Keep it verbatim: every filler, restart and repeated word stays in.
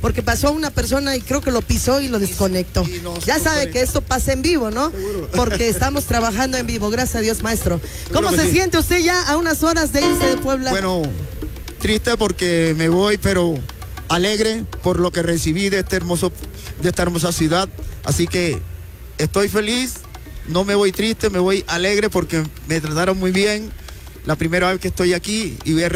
porque pasó una persona y creo que lo pisó y lo desconectó. Y, y no, ya no sabe puede. que esto pasa en vivo, ¿no? Seguro. Porque estamos trabajando en vivo, gracias a Dios, maestro. ¿Cómo se sí. siente usted ya a unas horas de irse de Puebla? Bueno, triste porque me voy, pero alegre por lo que recibí de este hermoso, de esta hermosa ciudad. Así que estoy feliz, no me voy triste, me voy alegre porque me trataron muy bien la primera vez que estoy aquí y voy a